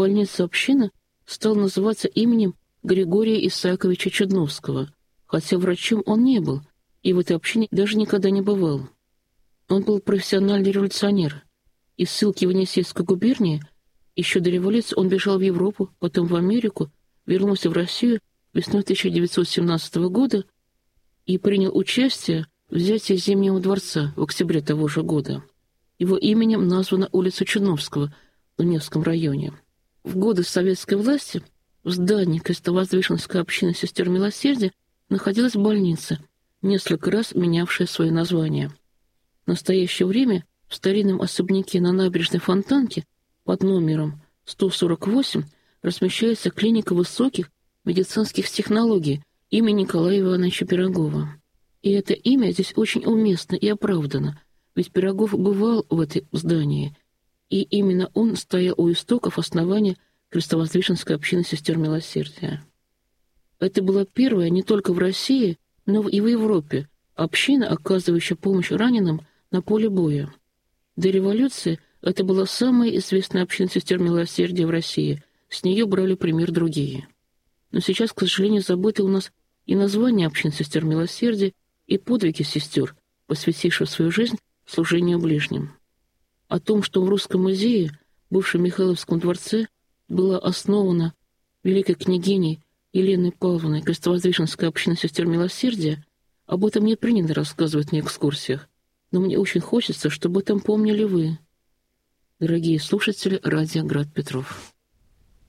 Больница общины стала называться именем Григория Исааковича Чудновского, хотя врачом он не был и в этой общине даже никогда не бывал. Он был профессиональный революционер. Из ссылки в Енисейской губернии еще до революции он бежал в Европу, потом в Америку, вернулся в Россию весной 1917 года и принял участие в взятии Зимнего дворца в октябре того же года. Его именем названа улица Чудновского в Невском районе. В годы советской власти в здании Крестовоздвиженской общины сестер Милосердия находилась больница, несколько раз менявшая свое название. В настоящее время в старинном особняке на набережной Фонтанки под номером 148 размещается клиника высоких медицинских технологий имени Николая Ивановича Пирогова. И это имя здесь очень уместно и оправдано, ведь Пирогов бывал в этом здании, и именно он стоял у истоков основания Крестовоздвиженской общины сестер Милосердия. Это была первая не только в России, но и в Европе община, оказывающая помощь раненым на поле боя. До революции это была самая известная община сестер Милосердия в России, с нее брали пример другие. Но сейчас, к сожалению, забыты у нас и название общин сестер Милосердия, и подвиги сестер, посвятивших свою жизнь служению ближним. О том, что в Русском музее, бывшем Михайловском дворце, была основана великой княгиней Еленой Павловной Крестовоздвиженская община сестер Милосердия, об этом не принято рассказывать на экскурсиях, но мне очень хочется, чтобы об этом помнили вы, дорогие слушатели радио «Град Петров».